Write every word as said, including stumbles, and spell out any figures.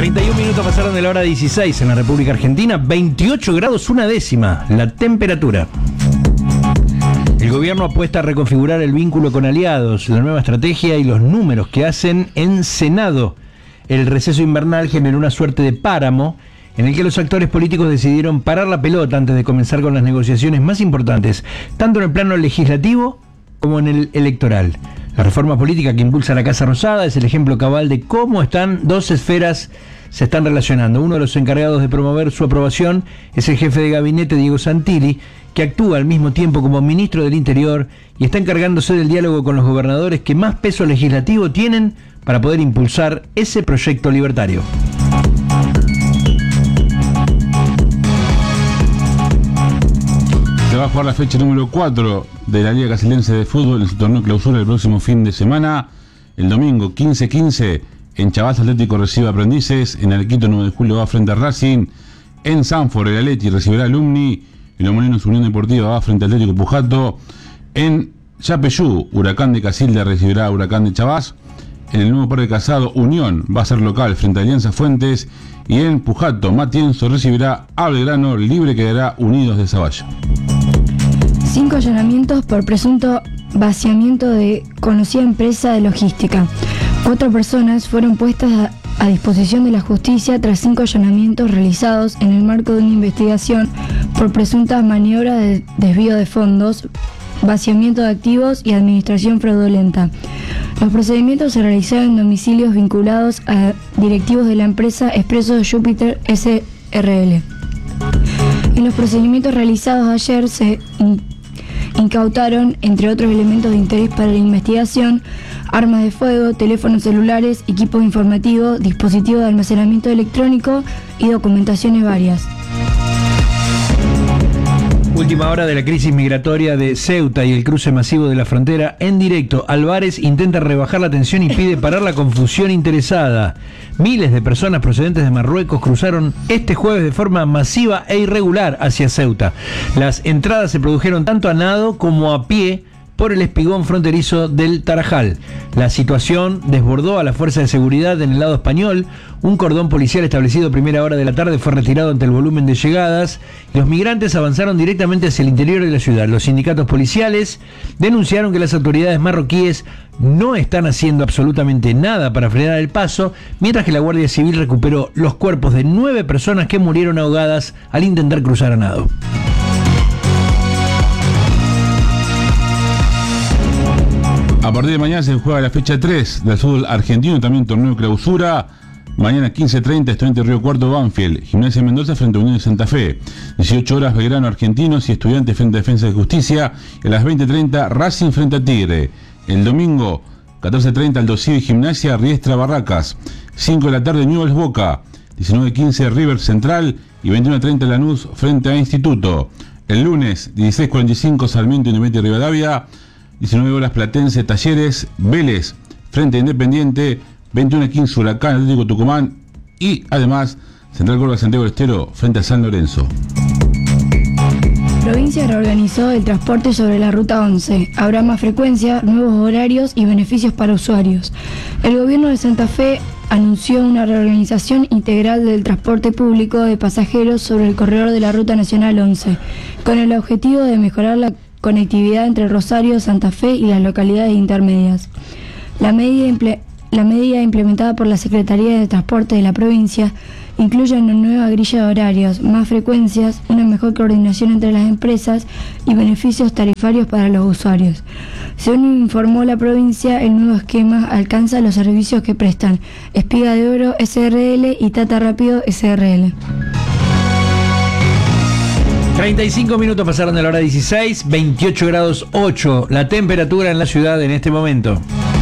treinta y un minutos pasaron de la hora dieciséis en la República Argentina, veintiocho grados una décima la temperatura. El gobierno apuesta a reconfigurar el vínculo con aliados, la nueva estrategia y los números que hacen en Senado. El receso invernal generó una suerte de páramo en el que los actores políticos decidieron parar la pelota antes de comenzar con las negociaciones más importantes, tanto en el plano legislativo como en el electoral. La reforma política que impulsa la Casa Rosada es el ejemplo cabal de cómo están dos esferas se están relacionando. Uno de los encargados de promover su aprobación es el jefe de gabinete Diego Santilli, que actúa al mismo tiempo como ministro del Interior y está encargándose del diálogo con los gobernadores que más peso legislativo tienen para poder impulsar ese proyecto libertario. Se va a jugar la fecha número cuatro de la Liga Casildense de Fútbol en su torneo clausura el próximo fin de semana. El domingo quince quince en Chavás Atlético recibe a Aprendices, en Arequito nueve de julio va frente a Racing, en Sanford el Atleti recibirá a Alumni y Los Molinos Unión Deportiva va frente a Atlético Pujato, en Yapeyú Huracán de Casilda recibirá a Huracán de Chavás, en el nuevo Parque Casado Unión va a ser local frente a Alianza Fuentes y en Pujato Matienzo recibirá a Belgrano, Libre quedará Unidos de Zavalla. Cinco allanamientos por presunto vaciamiento de conocida empresa de logística. Cuatro personas fueron puestas a, a disposición de la justicia tras cinco allanamientos realizados en el marco de una investigación por presuntas maniobras de desvío de fondos, vaciamiento de activos y administración fraudulenta. Los procedimientos se realizaron en domicilios vinculados a directivos de la empresa Expreso Júpiter S R L. En los procedimientos realizados ayer se incautaron, entre otros elementos de interés para la investigación, armas de fuego, teléfonos celulares, equipos informativos, dispositivos de almacenamiento electrónico y documentaciones varias. Última hora de la crisis migratoria de Ceuta y el cruce masivo de la frontera en directo. Álvarez intenta rebajar la tensión y pide parar la confusión interesada. Miles de personas procedentes de Marruecos cruzaron este jueves de forma masiva e irregular hacia Ceuta. Las entradas se produjeron tanto a nado como a pie por el espigón fronterizo del Tarajal. La situación desbordó a la fuerza de seguridad en el lado español. Un cordón policial establecido a primera hora de la tarde fue retirado ante el volumen de llegadas. Los migrantes avanzaron directamente hacia el interior de la ciudad. Los sindicatos policiales denunciaron que las autoridades marroquíes no están haciendo absolutamente nada para frenar el paso, mientras que la Guardia Civil recuperó los cuerpos de nueve personas que murieron ahogadas al intentar cruzar a nado. A partir de mañana se juega la fecha tres del fútbol argentino, también torneo clausura. Mañana quince treinta, Estudiantes Río Cuarto Banfield, Gimnasia Mendoza frente a Unión de Santa Fe. dieciocho horas Belgrano Argentinos y Estudiantes frente a Defensa de Justicia. Y a las veinte treinta Racing frente a Tigre. El domingo catorce treinta Aldo Civi Gimnasia Riestra Barracas. cinco de la tarde Newell's Boca. diecinueve quince River Central y veintiuno treinta Lanús frente a Instituto. El lunes dieciséis cuarenta y cinco Sarmiento Independiente Rivadavia. diecinueve horas Platense Talleres, Vélez frente a Independiente, veintiuno quince Huracán Atlético Tucumán y además Central Córdoba Santiago del Estero frente a San Lorenzo. Provincia reorganizó el transporte sobre la ruta once. Habrá más frecuencia, nuevos horarios y beneficios para usuarios. El gobierno de Santa Fe anunció una reorganización integral del transporte público de pasajeros sobre el corredor de la ruta nacional once, con el objetivo de mejorar la conectividad entre Rosario, Santa Fe y las localidades intermedias. La medida, imple- la medida implementada por la Secretaría de Transporte de la provincia incluye una nueva grilla de horarios, más frecuencias, una mejor coordinación entre las empresas y beneficios tarifarios para los usuarios. Según informó la provincia, el nuevo esquema alcanza los servicios que prestan Espiga de Oro S R L y Tata Rápido S R L. treinta y cinco minutos pasaron de la hora dieciséis, veintiocho grados ocho la temperatura en la ciudad en este momento.